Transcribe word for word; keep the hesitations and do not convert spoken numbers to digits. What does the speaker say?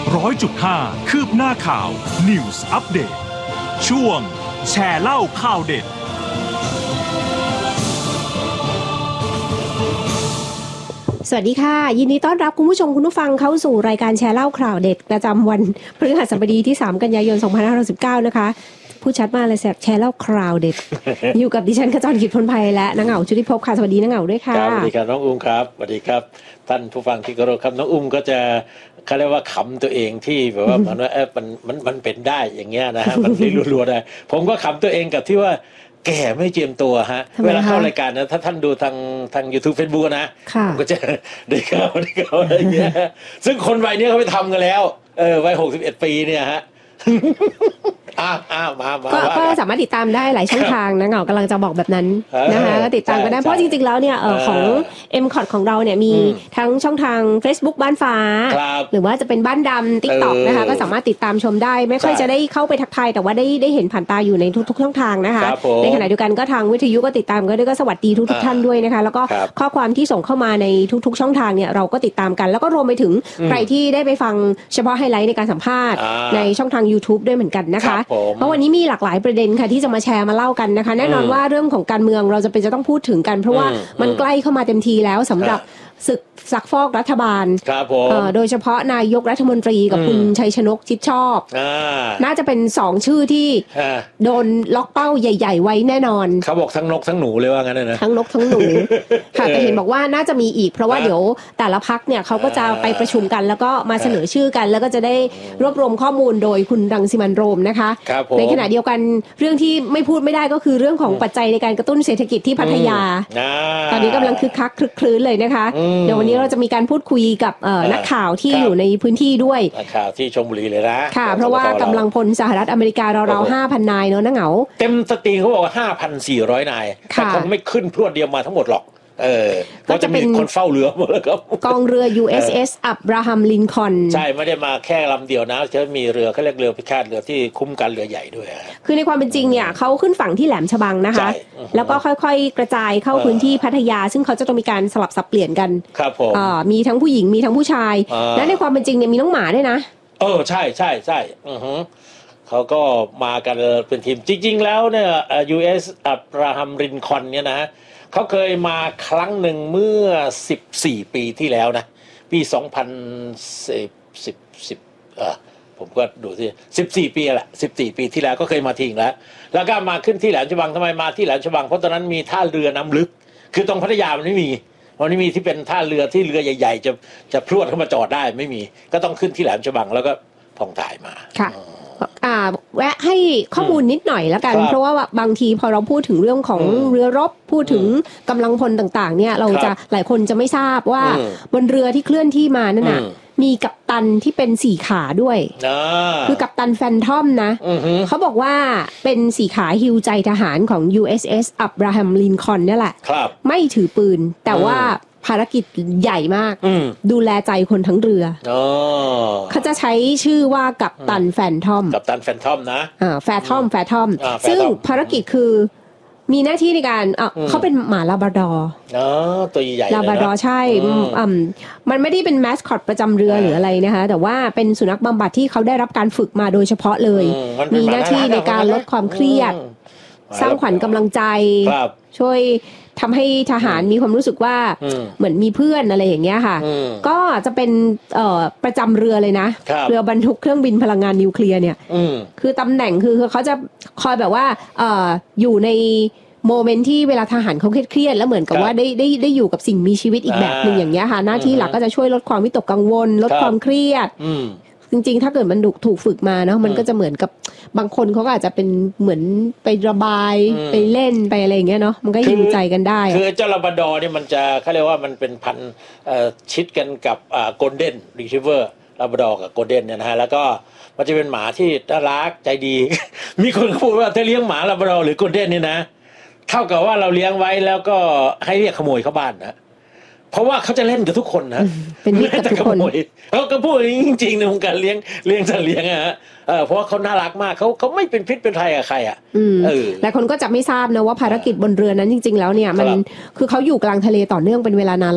ร้อยจุดห้าคืบหน้าข่าว News Update ช่วงแชร์เล่าข่าวเด็ดสวัสดีค่ะยินดีต้อนรับคุณผู้ชมคุณผู้ฟังเข้าสู่รายการแชร์เล่าข่าวเด็ดประจำวันพฤหัสบดีที่สามกันยายนสองพันห้าร้อยสิบเก้านะคะผู้ชัดมากเลยแชร์เล่าข่าวเด็ด อยู่กับดิฉันขจรกิจพลภัยและนางเหงาชุติภพค่ะสวัสดีนางเหงาด้วยค่ะสวัสดีครับน้องอุ้มครับสวัสดีครับท่านผู้ฟังที่เคารพครับน้องอุ้มก็จะเขาเรียกว่าขำตัวเองที่แบบว่าเหมือนว่าเออมันมันมันเป็นได้อย่างเงี้ยนะฮะมันรัวๆได้ผมก็ขำตัวเองกับที่ว่าแก่ไม่เจียมตัวฮะเวลาเข้ารายการนะถ้าท่านดูทางทาง YouTube Facebook นะผมก็จะได้เข้าได้เข้าอะไรเงี้ยซึ่งคนวัยนี้เขาไปทำกันแล้วเออวัยหกสิบเอ็ดปีเนี่ยฮะอ้าวอ้าวมามาก็สามารถติดตามได้หลายช่องทางนะเหงากำลังจะบอกแบบนั้นนะคะก็ติดตามกันได้เพราะจริงๆแล้วเนี่ยของ เอ็ม คอท ของเราเนี่ยมีทั้งช่องทาง Facebook บ้านฟ้าหรือว่าจะเป็นบ้านดำ TikTok นะคะก็สามารถติดตามชมได้ไม่ค่อยจะได้เข้าไปทักทายแต่ว่าได้ได้เห็นผ่านตาอยู่ในทุกๆช่องทางนะคะในขณะเดียวกันก็ทางวิทยุก็ติดตามก็ด้วยก็สวัสดีทุกๆท่านด้วยนะคะแล้วก็ข้อความที่ส่งเข้ามาในทุกๆช่องทางเนี่ยเราก็ติดตามกันแล้วก็รวมไปถึงใครที่ได้ไปฟังเฉพาะไฮไลท์ในการสัมภาษณ์ในช่องทาง YouTube ด้วยเหมือนกันนะคะเพราะวันนี้มีหลากหลายประเด็นค่ะที่จะมาแชร์มาเล่ากันนะคะแน่นอนว่าเรื่องของการเมืองเราจะเป็นจะต้องพูดถึงกันเพราะว่ามันใกล้เข้ามาเต็มทีแล้วสำหรับศึกซักฟอกรัฐบาลโดยเฉพาะนายกรัฐมนตรีกับคุณชัยชนกชิดชอบน่าจะเป็นสองชื่อที่โดนล็อกเป้าใหญ่ๆไว้แน่นอนเขาบอกทั้งนกทั้งหนูเลยว่างั้นนะทั้งนกทั้งหนูค่ะแต่เห็นบอกว่าน่าจะมีอีกเพราะว่าเดี๋ยวแต่ละพรรคเนี่ยเขาก็จะไปประชุมกันแล้วก็มาเสนอชื่อกันแล้วก็จะได้รวบรวมข้อมูลโดยคุณรังสิมันต์โรมนะคะในขณะเดียวกันเรื่องที่ไม่พูดไม่ได้ก็คือเรื่องของปัจจัยในการกระตุ้นเศรษฐกิจที่พัทยาตอนนี้กำลังคึกคักคลึกคลื้นเลยนะคะเดี๋ยววันนี้เราจะมีการพูดคุยกับนักข่าวที่อยู่ในพื้นที่ด้วยนักข่าวที่ชลบุรีเลยนะค่ะเพราะว่ากำลังพลสหรัฐอเมริการาวๆ ห้าพัน นายเนาะนะเหงาเต็มสตรีเขาบอกว่า ห้าพันสี่ร้อย นายแต่คงไม่ขึ้นพรวดเดียวมาทั้งหมดหรอกเออก็จะเป็นคนเฝ้าเรือหมดแล้วครับกองเรือ ยู เอส เอส อับราฮัมลินคอล์นใช่ไม่ได้มาแค่ลำเดียวนะจะมีเรือเขาเรียกเรือพิฆาตเรือที่คุ้มกันเรือใหญ่ด้วยคือในความเป็นจริงเนี่ยเขาขึ้นฝั่งที่แหลมฉบังนะคะแล้วก็ค่อยๆกระจายเข้าพื้นที่พัทยาซึ่งเขาจะต้องมีการสลับสับเปลี่ยนกันครับผมมีทั้งผู้หญิงมีทั้งผู้ชายและในความเป็นจริงเนี่ยมีน้องหมาด้วยนะเออใช่ใช่ใช่อือฮึเขาก็มากันเป็นทีมจริงๆแล้วเนี่ย ยู เอส อับราฮัมลินคอล์นเนี่ยนะเขาเคยมาครั้งหนึ่งเมื่อสิบสี่ปีที่แล้วนะปีสองพันสิบ สิบ สิบเอ่อผมก็ดูสิสิบสี่ปีแหละสิบสี่ปีที่แล้วก็เคยมาทิ้งแล้วแล้วก็มาขึ้นที่แหลมฉบังทำไมมาที่แหลมฉบังเพราะตอนนั้นมีท่าเรือน้ำลึกคือตรงพัทยามันไม่มีมันไม่มีที่เป็นท่าเรือที่เรือใหญ่ๆจะจะพรวดเข้ามาจอดได้ไม่มีก็ต้องขึ้นที่แหลมฉบังแล้วก็ผ่องถ่ายมาค่ะอ่าแวะให้ข้อมูลนิดหน่อยแล้วกันเพราะว่าบางทีพอเราพูดถึงเรื่องของเรือรบพูดถึงกำลังพลต่างๆเนี่ยเราจะหลายคนจะไม่ทราบว่าบนเรือที่เคลื่อนที่มานั่นน่ะมีกัปตันที่เป็นสี่ขาด้วยคือกัปตันแฟนทอมนะเขาบอกว่าเป็นสี่ขาฮิวใจทหารของ ยู เอส เอส อับราฮัมลินคอล์นนี่แหละไม่ถือปืนแต่ว่าภารกิจใหญ่มากดูแลใจคนทั้งเรือเขาจะใช้ชื่อว่ากัปตันแฟนทอมกัปตันแฟนทอมนะอ่าแฟนทอมแฟนทอมซึ่งภารกิจคือมีหน้าที่ในการอ่ะเขาเป็นหมาลาบราดอร์อ๋อตัวใหญ่ลาบราดอร์ใช่อืมมันไม่ได้เป็นแมสคอตประจำเรือหรืออะไรนะคะแต่ว่าเป็นสุนัขบำบัดที่เขาได้รับการฝึกมาโดยเฉพาะเลยมีหน้าที่ในการลดความเครียดสร้างขวัญกำลังใจช่วยทำให้ทหารมีความรู้สึกว่าเหมือนมีเพื่อนอะไรอย่างเงี้ยค่ะก็จะเป็นประจำเรือเลยนะเรือบรรทุกเครื่องบินพลังงานนิวเคลียร์เนี่ยคือตำแหน่งคือเขาจะคอยแบบว่าอยู่ในโมเมนต์ที่เวลาทหารเขาเครียดแล้วเหมือนกับว่าได้ได้ได้อยู่กับสิ่งมีชีวิตอีกแบบหนึ่งอย่างเงี้ยค่ะหน้าที่หลักก็จะช่วยลดความวิตกกังวลลดความเครียดจริงๆถ้าเกิดมันถูกฝึกมาเนาะมันก็จะเหมือนกับบางคนเขาก็อาจจะเป็นเหมือนไประบายไปเล่นไปอะไรอย่างเงี้ยเนาะมันก็ฮิวใจกันได้คือเจ้าลาบราดอร์เนี่ยมันจะเขาเรียกว่ามันเป็นพันธุ์ชิดกันกับโกลเด้นรีทรีเวอร์ลาบราดอร์กับโกลเด้นเนี่ยนะฮะแล้วก็มันจะเป็นหมาที่น่ารักใจดี มีคนพูดว่าถ้าเลี้ยงหมาลาบราดอร์หรือโกลเด้นเนี่ยนะเท่ากับว่าเราเลี้ยงไว้แล้วก็ให้เรียกขโมยเข้าบ้านนะเพราะว่าเขาจะเล่นกับทุกคนนะเป็นมิตรกับทุกคนเขาก็พูดจริงๆในวงการเลี้ยงเลี้ยงสัตว์เลี้ยงอะฮะเออเพราะว่าเขาน่ารักมากเขาเขาไม่เป็นพิษเป็นภัยกับใครอ่ะเออหลายคนก็จะไม่ทราบนะว่าภารกิจบนเรือนั้นจริงๆแล้วเนี่ยมันคือเขาอยู่กลางทะเลต่อเนื่องเป็นเวลานาน